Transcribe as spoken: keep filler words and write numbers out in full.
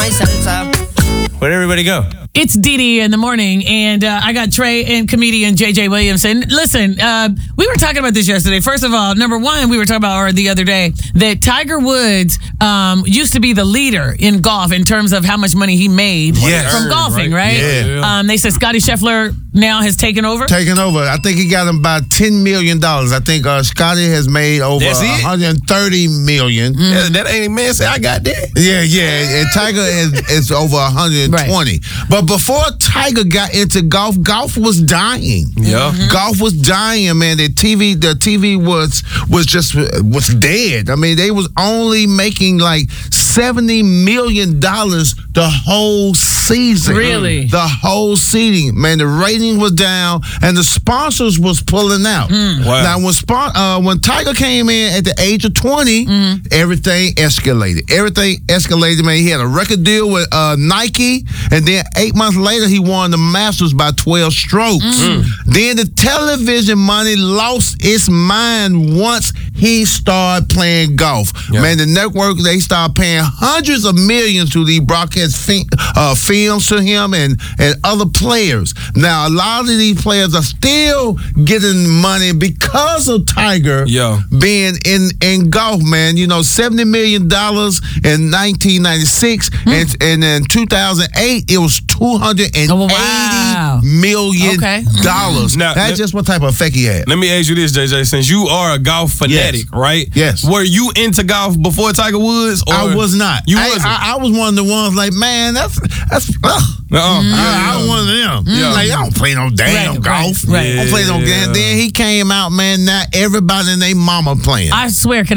my salsa. Where'd everybody go? It's Dee Dee in the morning, and uh, I got Trey and comedian J J Williamson. Listen, uh, we were talking about this yesterday. First of all, number one, we were talking about or the other day that Tiger Woods um, used to be the leader in golf in terms of how much money he made Yes. from golfing, right? Yeah. Um, they said Scotty Scheffler now has taken over. Taking over. I think he got him about ten million dollars. I think uh, Scotty has made over That's it? one hundred thirty million dollars. Yeah, that ain't man say I got that. Yeah, yeah. And Tiger is, is over one hundred twenty. Right. But before Tiger got into golf, golf was dying. Yeah. Mm-hmm. Golf was dying, man. The T V, the T V was was just was dead. I mean, they was only making like seventy million dollars the whole season. Really? The whole season, man. The rating was down, and the sponsors was pulling out. Wow. Now, when spon- uh, when Tiger came in at the age of twenty, everything escalated. Everything escalated, man. He had a record deal with uh, Nike, and then eight months later, he won the Masters by twelve strokes. Then the television money lost its mind once he started playing golf. Yeah. Man, the network, they started paying hundreds of millions to the broadcast fi- uh, films to him and, and other players. Now, a lot of these players are still getting money because of Tiger Yeah. being in, in golf, man. You know, seventy million dollars in nineteen ninety-six, and, and in two thousand eight, it was two hundred eighty Oh, wow. million Okay. dollars. Now, That's let- just what type of effect he had. Let me ask you this, J J. Since you are a golf fanatic, Yes. right? Yes. Were you into golf before Tiger Woods? Or I was not. You I, wasn't. I, I was one of the ones like, man, that's that's. Ugh. Uh-uh. I, I was one of them. Yeah. Like, I don't play no damn Right, golf. right, right. I don't play no Yeah. damn. Then he came out, man. Now everybody and their mama playing. I swear, can